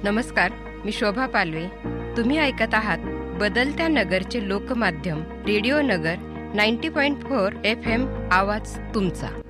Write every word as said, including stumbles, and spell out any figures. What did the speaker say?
नमस्कार, मी शोभा पालवे. तुम्ही ऐकत आहात बदलत्या नगरचे लोकमाध्यम रेडिओ नगर नव्वद पॉईंट चार एफ एम. आवाज तुमचा.